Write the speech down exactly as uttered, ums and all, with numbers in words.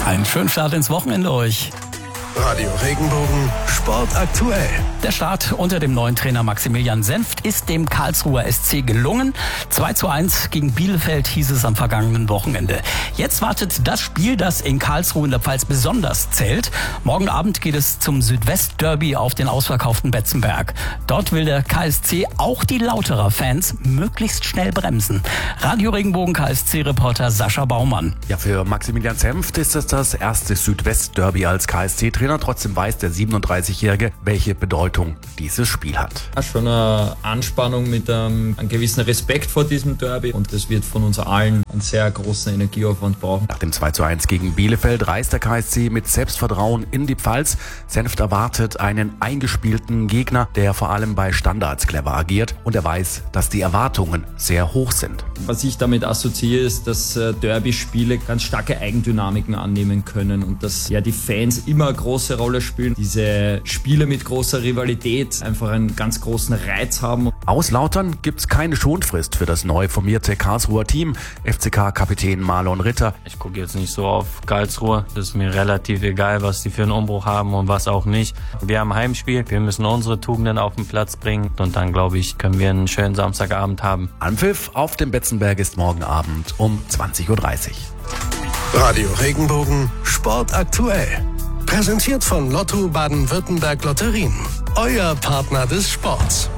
Einen schönen Start ins Wochenende euch. Radio Regenbogen, Sport aktuell. Der Start unter dem neuen Trainer Maximilian Senft ist dem Karlsruher S C gelungen. zwei zu eins gegen Bielefeld hieß es am vergangenen Wochenende. Jetzt wartet das Spiel, das in Karlsruhe in der Pfalz besonders zählt. Morgen Abend geht es zum Südwest-Derby auf den ausverkauften Betzenberg. Dort will der K S C auch die Lauterer Fans möglichst schnell bremsen. Radio Regenbogen K S C-Reporter Sascha Baumann. Ja, für Maximilian Senft ist es das erste Südwest-Derby als K S C-Trainer. Trotzdem weiß der siebenunddreißigjährige, welche Bedeutung dieses Spiel hat. Ja, schon eine Anspannung mit einem, einem gewissen Respekt vor diesem Derby, und das wird von uns allen einen sehr großen Energieaufwand brauchen. Nach dem zwei zu eins gegen Bielefeld reist der K S C mit Selbstvertrauen in die Pfalz. Senft erwartet einen eingespielten Gegner, der vor allem bei Standards clever agiert, und er weiß, dass die Erwartungen sehr hoch sind. Was ich damit assoziiere, ist, dass äh, Derby-Spiele ganz starke Eigendynamiken annehmen können und dass ja die Fans immer eine große Rolle spielen. Diese Spiele mit großer Rivalität einfach einen ganz großen Reiz haben. Aus Lautern gibt's keine Schonfrist für das neu formierte Karlsruher Team. F C K-Kapitän Marlon Ritter. Ich gucke jetzt nicht so auf Karlsruhe. Das ist mir relativ egal, was die für einen Umbruch haben und was auch nicht. Wir haben ein Heimspiel. Wir müssen unsere Tugenden auf den Platz bringen. Und dann, glaube ich, können wir einen schönen Samstagabend haben. Anpfiff auf dem Betzenberg ist morgen Abend um zwanzig Uhr dreißig. Radio Regenbogen, Sport aktuell. Präsentiert von Lotto Baden-Württemberg Lotterien. Euer Partner des Sports.